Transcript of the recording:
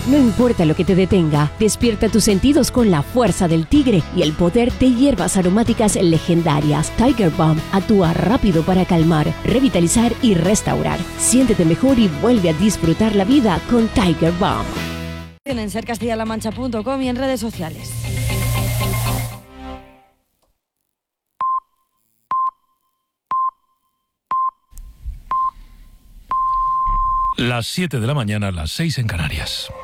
No importa lo que te detenga, despierta tus sentidos con la fuerza del tigre y el poder de hierbas aromáticas legendarias. Tiger Balm actúa rápido para calmar, revitalizar y restaurar. Siéntete mejor y vuelve a disfrutar la vida con Tiger Balm. En sercastillalamancha.com y en redes sociales. Las 7 de la mañana, las 6 en Canarias.